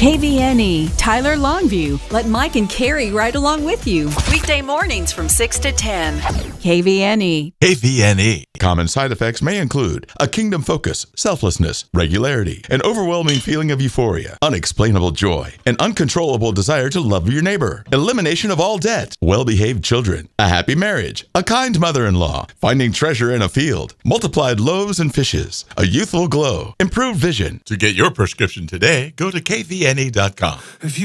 KVNE, Tyler Longview. Let Mike and Carrie ride along with you. Weekday mornings from 6 to 10. KVNE. KVNE. Common side effects may include a kingdom focus, selflessness, regularity, an overwhelming feeling of euphoria, unexplainable joy, an uncontrollable desire to love your neighbor, elimination of all debt, well-behaved children, a happy marriage, a kind mother-in-law, finding treasure in a field, multiplied loaves and fishes, a youthful glow, improved vision. To get your prescription today, go to kvne.com.